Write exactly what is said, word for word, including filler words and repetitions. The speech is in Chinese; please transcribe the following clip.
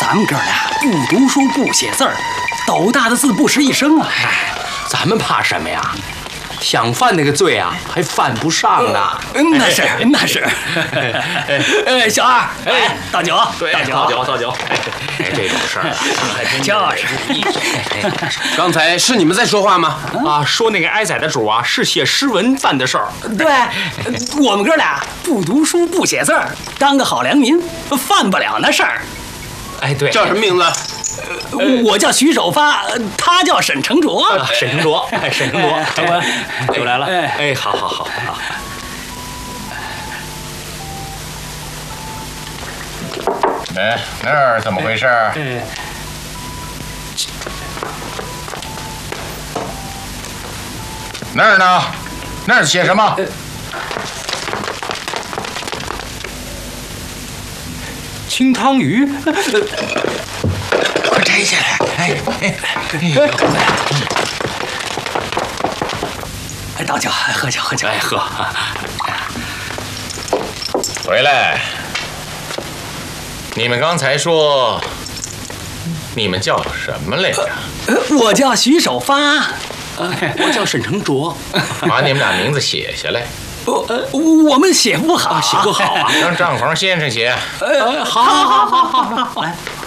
咱们哥俩不读书不写字儿，斗大的字不识一声啊！ 哎，咱们怕什么呀？想犯那个罪啊，还犯不上呢。 嗯，那是那是。哎，小二，哎，倒酒，倒酒， 倒酒，倒酒。哎，这种事儿啊， 就是。 刚才是你们在说话吗？ 啊，说那个挨宰的主啊，是写诗文犯的事儿。 对，我们哥俩不读书不写字儿，当个好良民，犯不了那事儿。 哎，对， 叫什么名字？ 我叫徐守发，他叫沈成卓。 沈成卓，沈成卓，长官，酒来了。哎，好好好好。 哎，那儿怎么回事？ 哎， 那儿呢？那儿写什么？ 清汤鱼。 快摘下来！哎哎哎，倒酒，喝酒，喝酒， 哎，喝。 回来！你们刚才说，你们叫什么来着？ 我叫徐守发， 我叫沈成卓。 把你们俩名字写下来。 我我们写不好， 写不好啊， 让账房先生写。 呃，好，好，好，好，好，来。